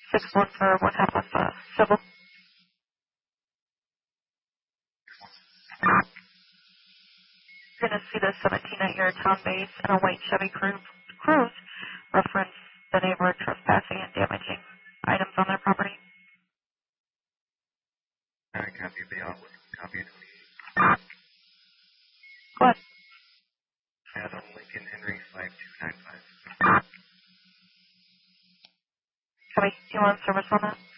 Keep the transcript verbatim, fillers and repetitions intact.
six one for one half of uh, civil. You're going to see the seventeen at your town base and a white Chevy Cruze. Cruise reference the neighbor trespassing and damaging items on their property. I copy the outlet. Copy twenty-eight. Go ahead. Adam Lincoln Henry five two nine five. Copy. Do you want service on that?